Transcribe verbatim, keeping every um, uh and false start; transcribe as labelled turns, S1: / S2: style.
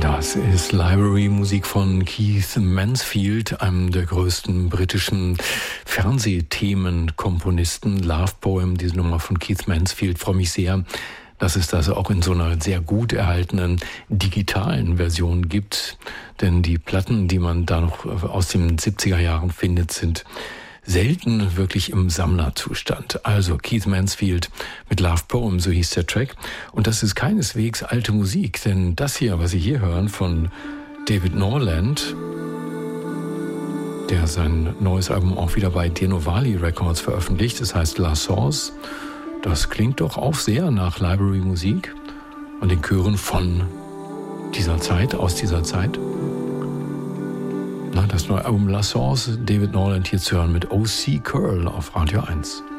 S1: Das ist Library-Musik von Keith Mansfield, einem der größten britischen Fernsehthemenkomponisten. Love Poem, diese Nummer von Keith Mansfield, freue mich sehr, dass es das auch in so einer sehr gut erhaltenen digitalen Version gibt. Denn die Platten, die man da noch aus den siebziger Jahren findet, sind selten wirklich im Sammlerzustand. Also Keith Mansfield mit Love Poem, so hieß der Track. Und das ist keineswegs alte Musik, denn das hier, was Sie hier hören von David Norland, der sein neues Album auch wieder bei Deno Valley Records veröffentlicht, das heißt La Source, das klingt doch auch sehr nach Library-Musik und den Chören von dieser Zeit, aus dieser Zeit. Na, das neue Album La Source, David Norland hier zu hören mit O C Curl auf Radio eins.